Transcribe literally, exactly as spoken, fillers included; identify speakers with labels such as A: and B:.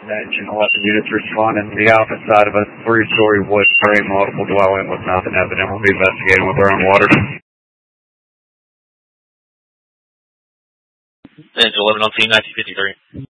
A: Engine eleven units responding to the opposite side of a three-story wood frame multiple dwelling with nothing evident. We'll be investigating with our own water.
B: Engine eleven on scene, nineteen fifty-three.